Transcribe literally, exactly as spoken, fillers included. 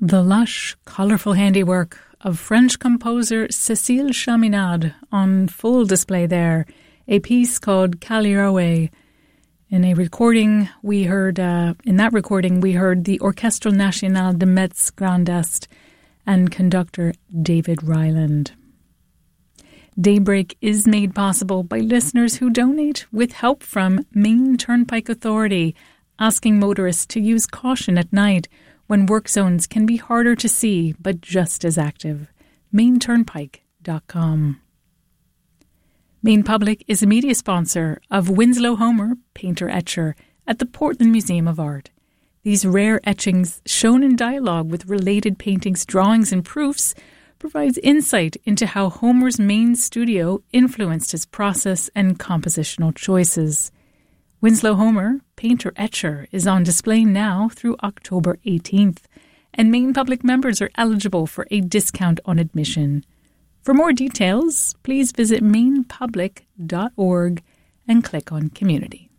The lush, colourful handiwork of French composer Cécile Chaminade on full display there, a piece called Calliope. In a recording, we heard, uh, in that recording, we heard the Orchestre National de Metz Grand Est and conductor David Ryland. Daybreak is made possible by listeners who donate with help from Maine Turnpike Authority, asking motorists to use caution at night when work zones can be harder to see but just as active. maine turnpike dot com. Maine Public is a media sponsor of Winslow Homer, painter-etcher, at the Portland Museum of Art. These rare etchings, shown in dialogue with related paintings, drawings and proofs, provides insight into how Homer's Maine studio influenced his process and compositional choices. Winslow Homer, painter-etcher, is on display now through October eighteenth, and Maine Public members are eligible for a discount on admission. For more details, please visit maine public dot org and click on Community.